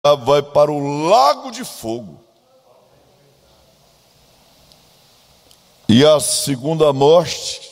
vai para o lago de fogo. E a segunda morte,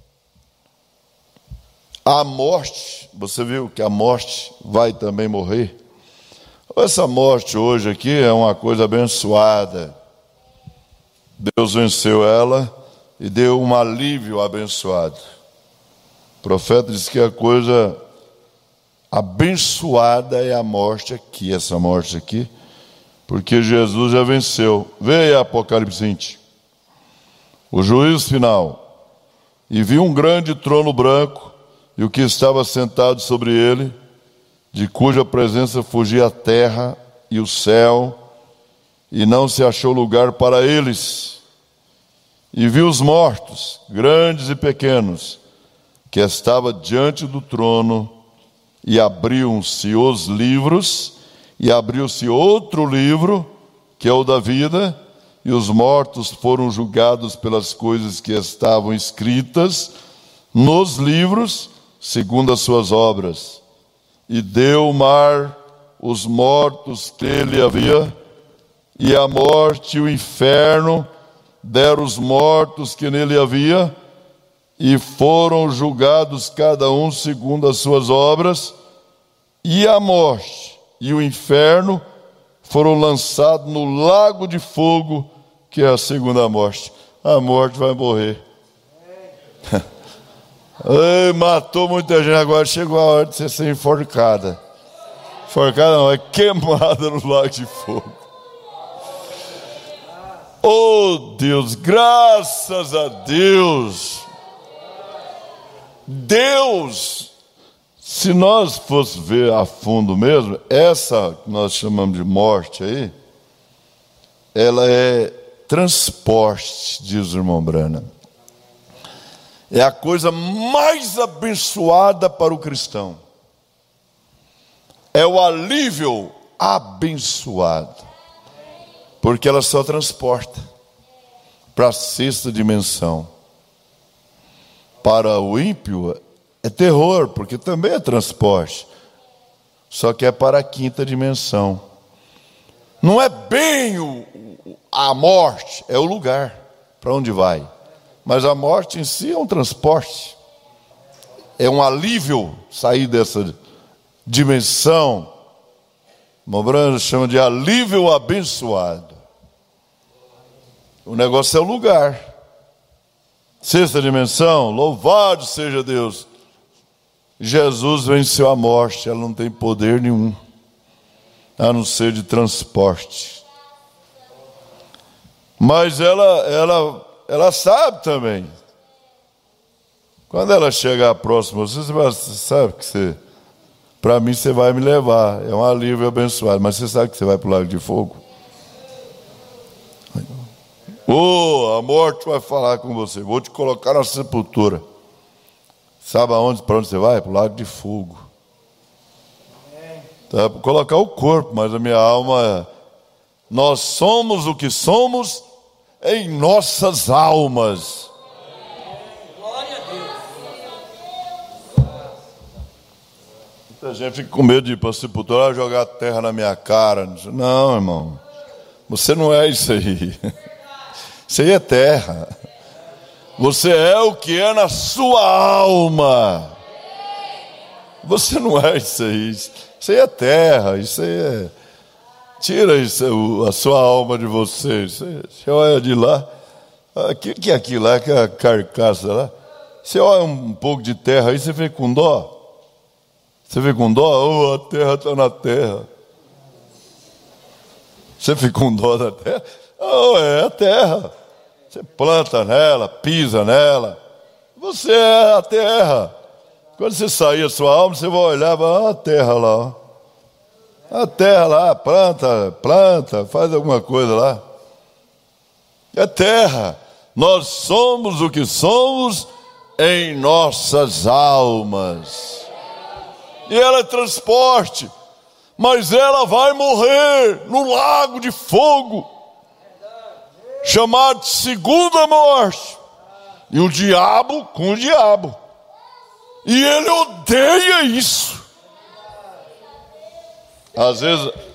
a morte, você viu que a morte vai também morrer? Essa morte hoje aqui é uma coisa abençoada. Deus venceu ela e deu um alívio abençoado. O profeta disse que a coisa abençoada é a morte aqui, essa morte aqui, porque Jesus já venceu. Veja Apocalipse 20. O juízo final. E vi um grande trono branco, e o que estava sentado sobre ele, de cuja presença fugia a terra e o céu, e não se achou lugar para eles. E vi os mortos, grandes e pequenos, que estava diante do trono, e abriam-se os livros, e abriu-se outro livro, que é o da vida, e os mortos foram julgados pelas coisas que estavam escritas nos livros, segundo as suas obras. E deu o mar os mortos que ele havia, e a morte e o inferno deram os mortos que nele havia, e foram julgados cada um segundo as suas obras, e a morte e o inferno foram lançados no lago de fogo, que é a segunda morte. A morte vai morrer. Ei, matou muita gente, agora chegou a hora de você ser enforcada. Enforcada não, é queimada no lago de fogo. Oh Deus, graças a Deus. Deus, se nós fosse ver a fundo mesmo, essa que nós chamamos de morte aí, ela é transporte, diz o irmão Branham. É a coisa mais abençoada para o cristão. É o alívio abençoado. Porque ela só transporta para a sexta dimensão. Para o ímpio é terror, porque também é transporte. Só que é para a quinta dimensão. Não é bem a morte, é o lugar para onde vai. Mas a morte em si é um transporte. É um alívio sair dessa dimensão. Mobrano chama de alívio abençoado. O negócio é o lugar. Sexta dimensão, louvado seja Deus. Jesus venceu a morte, ela não tem poder nenhum, a não ser de transporte. Mas ela sabe também. Quando ela chegar próxima, você sabe que para mim você vai me levar. É um alívio abençoado. Mas você sabe que você vai para o lago de fogo? A morte vai falar com você. Vou te colocar na sepultura. Sabe para onde você vai? Para o lago de fogo. Tá, para colocar o corpo, mas a minha alma... Nós somos o que somos em nossas almas. Glória a Deus. Muita gente fica com medo de ir para a sepultura, jogar terra na minha cara. Não, irmão. Você não é isso aí. Isso aí é terra. Você é o que é na sua alma. Você não é isso aí. Isso aí é terra. Isso aí é... Tira isso, a sua alma de você. Você olha de lá. O que é aquilo lá? Que é a carcaça lá. Você olha um pouco de terra aí, você vê com dó. Você vê com dó? A terra está na terra. Você fica com dó da terra? É a terra. Você planta nela, pisa nela. Você é a terra. Quando você sair a sua alma, você vai olhar e vai, a terra lá. Ó. A terra lá, planta, faz alguma coisa lá. É terra. Nós somos o que somos em nossas almas. E ela é transporte. Mas ela vai morrer no lago de fogo, chamado de segunda morte. E o diabo com o diabo. E ele odeia isso. Às vezes